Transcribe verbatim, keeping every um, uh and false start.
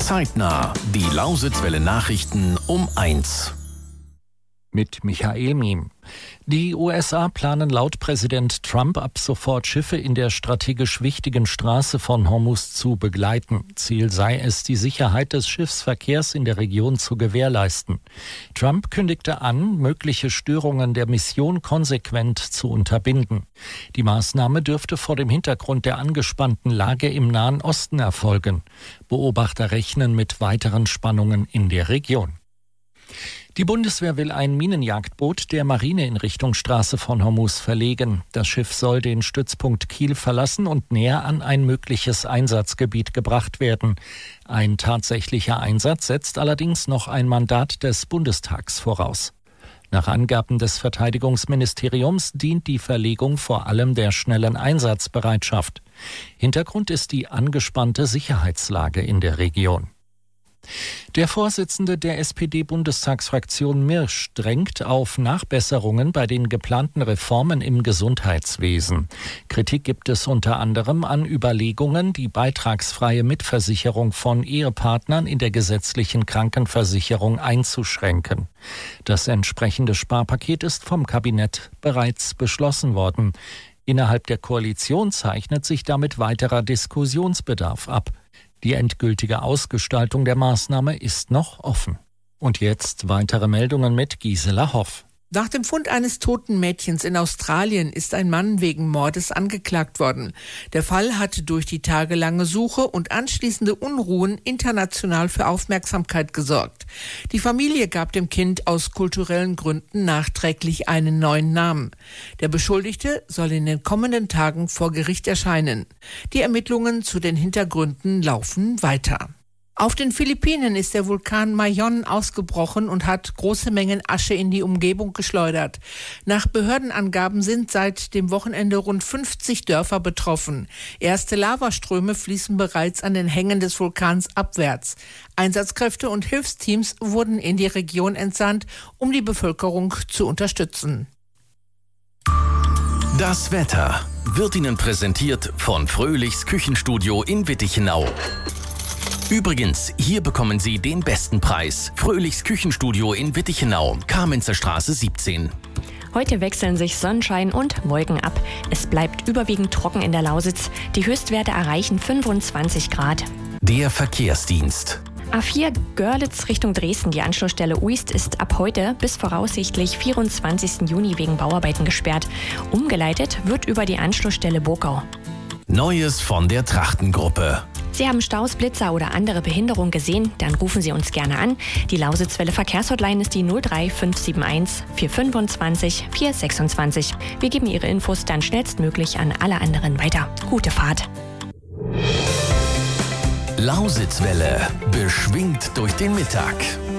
Zeitnah, die Lausitzwelle Nachrichten um eins. Mit Michael Miem. Die U S A planen laut Präsident Trump ab sofort Schiffe in der strategisch wichtigen Straße von Hormuz zu begleiten. Ziel sei es, die Sicherheit des Schiffsverkehrs in der Region zu gewährleisten. Trump kündigte an, mögliche Störungen der Mission konsequent zu unterbinden. Die Maßnahme dürfte vor dem Hintergrund der angespannten Lage im Nahen Osten erfolgen. Beobachter rechnen mit weiteren Spannungen in der Region. Die Bundeswehr will ein Minenjagdboot der Marine in Richtung Straße von Hormuz verlegen. Das Schiff soll den Stützpunkt Kiel verlassen und näher an ein mögliches Einsatzgebiet gebracht werden. Ein tatsächlicher Einsatz setzt allerdings noch ein Mandat des Bundestags voraus. Nach Angaben des Verteidigungsministeriums dient die Verlegung vor allem der schnellen Einsatzbereitschaft. Hintergrund ist die angespannte Sicherheitslage in der Region. Der Vorsitzende der S P D-Bundestagsfraktion Mirsch drängt auf Nachbesserungen bei den geplanten Reformen im Gesundheitswesen. Kritik gibt es unter anderem an Überlegungen, die beitragsfreie Mitversicherung von Ehepartnern in der gesetzlichen Krankenversicherung einzuschränken. Das entsprechende Sparpaket ist vom Kabinett bereits beschlossen worden. Innerhalb der Koalition zeichnet sich damit weiterer Diskussionsbedarf ab. Die endgültige Ausgestaltung der Maßnahme ist noch offen. Und jetzt weitere Meldungen mit Gisela Hoff. Nach dem Fund eines toten Mädchens in Australien ist ein Mann wegen Mordes angeklagt worden. Der Fall hat durch die tagelange Suche und anschließende Unruhen international für Aufmerksamkeit gesorgt. Die Familie gab dem Kind aus kulturellen Gründen nachträglich einen neuen Namen. Der Beschuldigte soll in den kommenden Tagen vor Gericht erscheinen. Die Ermittlungen zu den Hintergründen laufen weiter. Auf den Philippinen ist der Vulkan Mayon ausgebrochen und hat große Mengen Asche in die Umgebung geschleudert. Nach Behördenangaben sind seit dem Wochenende rund fünfzig Dörfer betroffen. Erste Lavaströme fließen bereits an den Hängen des Vulkans abwärts. Einsatzkräfte und Hilfsteams wurden in die Region entsandt, um die Bevölkerung zu unterstützen. Das Wetter wird Ihnen präsentiert von Fröhlichs Küchenstudio in Wittichenau. Übrigens, hier bekommen Sie den besten Preis. Fröhlichs Küchenstudio in Wittichenau, Kamenzer Straße siebzehn. Heute wechseln sich Sonnenschein und Wolken ab. Es bleibt überwiegend trocken in der Lausitz. Die Höchstwerte erreichen fünfundzwanzig Grad. Der Verkehrsdienst. A vier Görlitz Richtung Dresden. Die Anschlussstelle Uist ist ab heute bis voraussichtlich vierundzwanzigsten Juni wegen Bauarbeiten gesperrt. Umgeleitet wird über die Anschlussstelle Burgau. Neues von der Trachtengruppe. Sie haben Staus, Blitzer oder andere Behinderung gesehen? Dann rufen Sie uns gerne an. Die Lausitzwelle Verkehrshotline ist die null drei fünf sieben eins vier fünfundzwanzig vier sechsundzwanzig. Wir geben Ihre Infos dann schnellstmöglich an alle anderen weiter. Gute Fahrt. Lausitzwelle, beschwingt durch den Mittag.